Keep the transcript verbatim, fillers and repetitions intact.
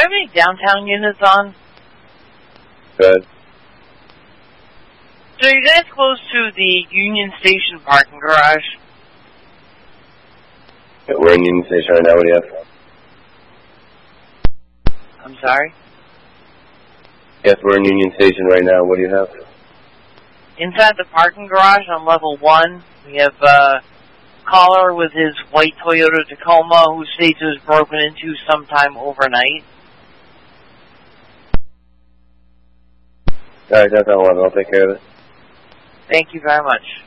have any downtown units on? Good. So you guys close to the Union Station parking garage? Yeah, we're in Union Station right now. What do you have? I'm sorry? Yes, we're in Union Station right now. What do you have? Inside the parking garage on level one, we have a caller with his white Toyota Tacoma who states it was broken into sometime overnight. Alright, that's all. I'll take care of it. Thank you very much.